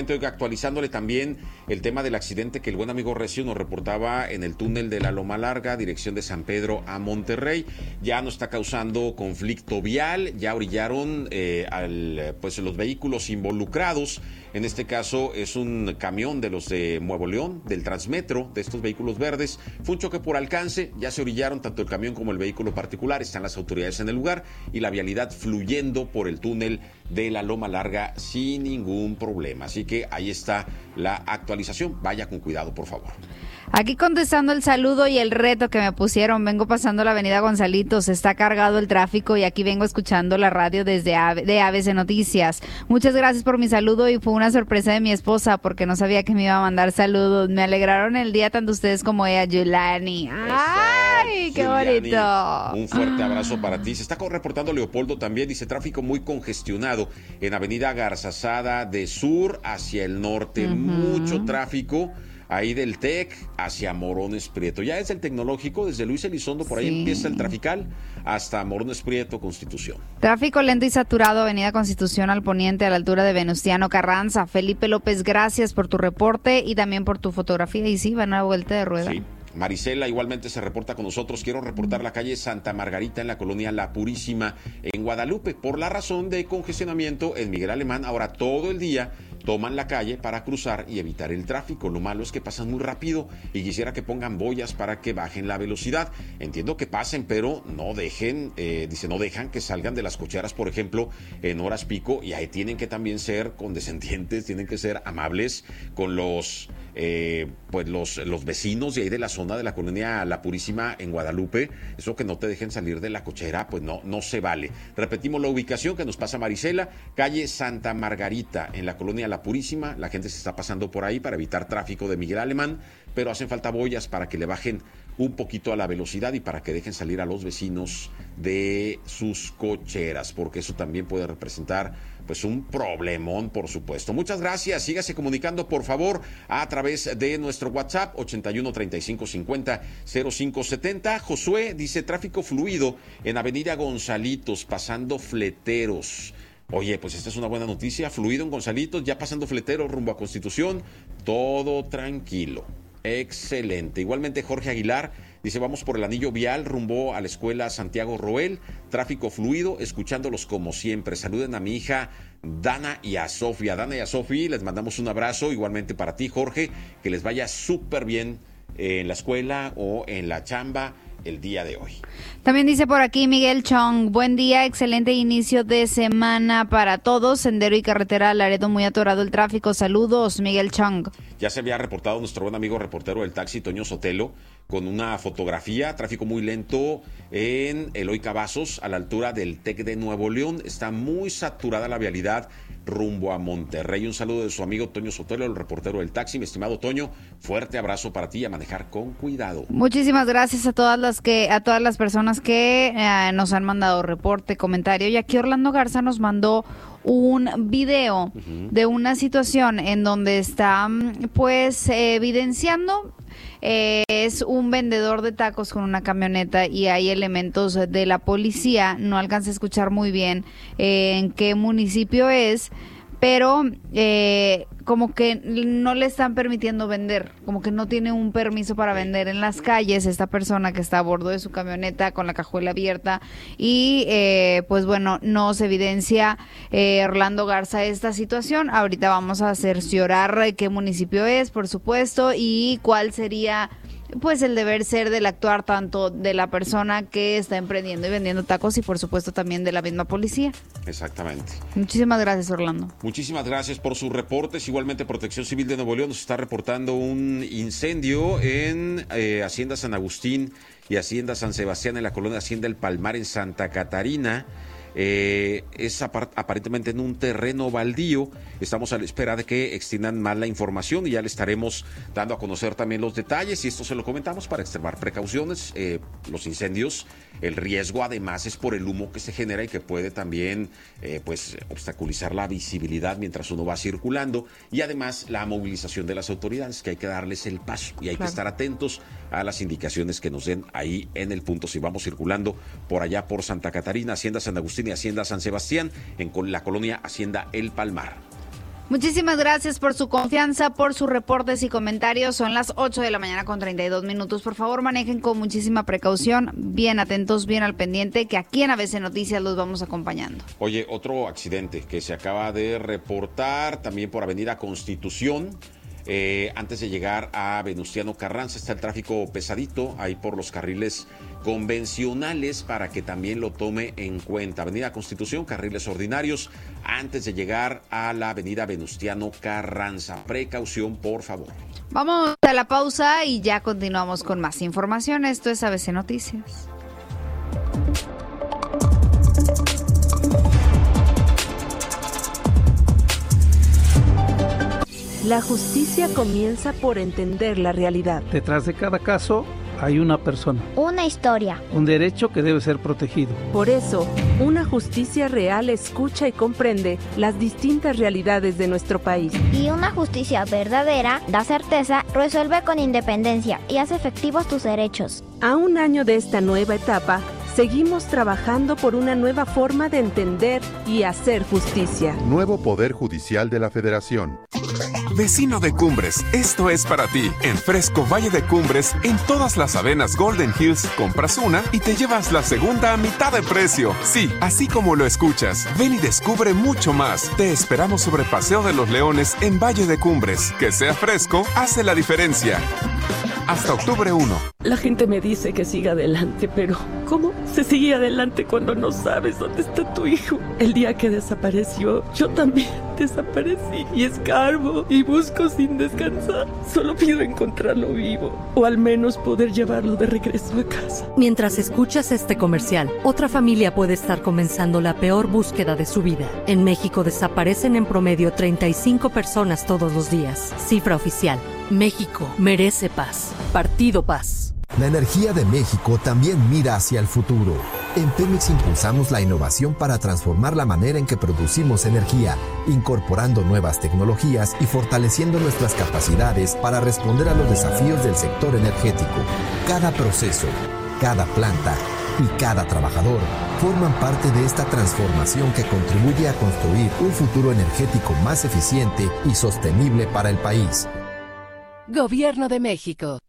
Actualizándole también el tema del accidente que el buen amigo Recio nos reportaba en el túnel de la Loma Larga, dirección de San Pedro a Monterrey. Ya no está causando conflicto vial, ya orillaron los vehículos involucrados. En este caso es un camión de los de Nuevo León, del Transmetro, de estos vehículos verdes. Fue un choque por alcance, ya se orillaron tanto el camión como el vehículo particular. Están las autoridades en el lugar y la vialidad fluyendo por el túnel de la Loma Larga sin ningún problema. Así que ahí está la actualización. Vaya con cuidado, por favor. Aquí contestando el saludo y el reto que me pusieron, vengo pasando la avenida Gonzalitos, está cargado el tráfico y aquí vengo escuchando la radio desde de ABC Noticias. Muchas gracias por mi saludo y fue una sorpresa de mi esposa porque no sabía que me iba a mandar saludos. Me alegraron el día tanto ustedes como ella, Yulani. ¡Ay, qué bonito! Un fuerte abrazo para ti. Se está reportando Leopoldo también, dice tráfico muy congestionado en avenida Garzazada de sur hacia el norte. Mucho tráfico. Ahí del TEC hacia Morones Prieto. Ya es el Tecnológico, desde Luis Elizondo, por ahí empieza el trafical, hasta Morones Prieto, Constitución. Tráfico lento y saturado, avenida Constitución al poniente, a la altura de Venustiano Carranza. Felipe López, gracias por tu reporte y también por tu fotografía. Y sí, van a vuelta de rueda. Sí. Marisela igualmente se reporta con nosotros. Quiero reportar la calle Santa Margarita en la colonia La Purísima en Guadalupe por la razón de congestionamiento en Miguel Alemán. Ahora todo el día toman la calle para cruzar y evitar el tráfico. Lo malo es que pasan muy rápido y quisiera que pongan boyas para que bajen la velocidad. Entiendo que pasen, pero no dejan que salgan de las cocheras, por ejemplo, en horas pico, y ahí tienen que también ser condescendientes, tienen que ser amables con los vecinos de ahí de la zona de la colonia La Purísima en Guadalupe. Eso que no te dejen salir de la cochera, pues no se vale. Repetimos la ubicación que nos pasa Marisela, calle Santa Margarita en la colonia La Purísima. La gente se está pasando por ahí para evitar tráfico de Miguel Alemán, pero hacen falta boyas para que le bajen un poquito a la velocidad y para que dejen salir a los vecinos de sus cocheras, porque eso también puede representar pues un problemón, por supuesto. Muchas gracias, sígase comunicando por favor a través de nuestro WhatsApp 81 35 50 05 70. Josué dice tráfico fluido en avenida Gonzalitos pasando Fleteros. Oye, pues esta es una buena noticia, fluido en Gonzalitos, ya pasando Fleteros rumbo a Constitución, todo tranquilo. Excelente. Igualmente Jorge Aguilar dice vamos por el anillo vial rumbo a la escuela Santiago Roel, tráfico fluido, escuchándolos como siempre. Saluden a mi hija Dana y a Sofía. Dana y a Sofía, les mandamos un abrazo, igualmente para ti Jorge, que les vaya súper bien en la escuela o en la chamba el día de hoy. También dice por aquí Miguel Chong, buen día, excelente inicio de semana para todos, sendero y carretera Laredo muy atorado el tráfico, saludos Miguel Chong. Ya se había reportado nuestro buen amigo reportero del taxi Toño Sotelo con una fotografía, tráfico muy lento en Eloy Cavazos a la altura del TEC de Nuevo León, está muy saturada la vialidad rumbo a Monterrey. Un saludo de su amigo Toño Sotelo, el reportero del taxi. Mi estimado Toño, fuerte abrazo para ti y a manejar con cuidado. Muchísimas gracias a todas las personas que nos han mandado reporte, comentario. Y aquí Orlando Garza nos mandó un video de una situación en donde está evidenciando. Es un vendedor de tacos con una camioneta y hay elementos de la policía. No alcancé a escuchar muy bien en qué municipio es, pero como que no le están permitiendo vender, como que no tiene un permiso para vender en las calles esta persona que está a bordo de su camioneta con la cajuela abierta y pues bueno, nos evidencia Orlando Garza esta situación. Ahorita vamos a cerciorar qué municipio es, por supuesto, y cuál sería pues el deber ser del actuar tanto de la persona que está emprendiendo y vendiendo tacos y por supuesto también de la misma policía. Exactamente. Muchísimas gracias, Orlando. Muchísimas gracias por sus reportes. Igualmente Protección Civil de Nuevo León nos está reportando un incendio en Hacienda San Agustín y Hacienda San Sebastián en la colonia Hacienda El Palmar en Santa Catarina. Es aparentemente en un terreno baldío. Estamos a la espera de que extiendan más la información y ya le estaremos dando a conocer también los detalles, y esto se lo comentamos para extremar precauciones. Los incendios, el riesgo además es por el humo que se genera y que puede también obstaculizar la visibilidad mientras uno va circulando, y además la movilización de las autoridades, que hay que darles el paso y hay que estar atentos a las indicaciones que nos den ahí en el punto si vamos circulando por allá por Santa Catarina, Hacienda San Agustín y Hacienda San Sebastián, en la colonia Hacienda El Palmar. Muchísimas gracias por su confianza, por sus reportes y comentarios. Son las 8 de la mañana con 32 minutos. Por favor, manejen con muchísima precaución, bien atentos, bien al pendiente, que aquí en ABC Noticias los vamos acompañando. Oye, otro accidente que se acaba de reportar también por Avenida Constitución. Antes de llegar a Venustiano Carranza está el tráfico pesadito ahí por los carriles convencionales para que también lo tome en cuenta. Avenida Constitución, carriles ordinarios antes de llegar a la avenida Venustiano Carranza. Precaución, por favor. Vamos a la pausa y ya continuamos con más información. Esto es ABC Noticias. La justicia comienza por entender la realidad. Detrás de cada caso hay una persona. Una historia. Un derecho que debe ser protegido. Por eso, una justicia real escucha y comprende las distintas realidades de nuestro país. Y una justicia verdadera da certeza, resuelve con independencia y hace efectivos tus derechos. A un año de esta nueva etapa, seguimos trabajando por una nueva forma de entender y hacer justicia. Nuevo Poder Judicial de la Federación. Vecino de Cumbres, esto es para ti. En Fresco Valle de Cumbres, en todas las avenas Golden Hills, compras una y te llevas la segunda a mitad de precio. Sí, así como lo escuchas. Ven y descubre mucho más. Te esperamos sobre Paseo de los Leones en Valle de Cumbres. Que sea fresco, hace la diferencia. Hasta octubre 1. La gente me dice que siga adelante, pero ¿cómo se sigue adelante cuando no sabes dónde está tu hijo? El día que desapareció, yo también desaparecí y escarbo y busco sin descansar. Solo pido encontrarlo vivo o al menos poder llevarlo de regreso a casa. Mientras escuchas este comercial, otra familia puede estar comenzando la peor búsqueda de su vida. En México desaparecen en promedio 35 personas todos los días. Cifra oficial. México merece paz. Partido Paz. La energía de México también mira hacia el futuro. En Pemex impulsamos la innovación para transformar la manera en que producimos energía, incorporando nuevas tecnologías y fortaleciendo nuestras capacidades para responder a los desafíos del sector energético. Cada proceso, cada planta y cada trabajador forman parte de esta transformación que contribuye a construir un futuro energético más eficiente y sostenible para el país. Gobierno de México.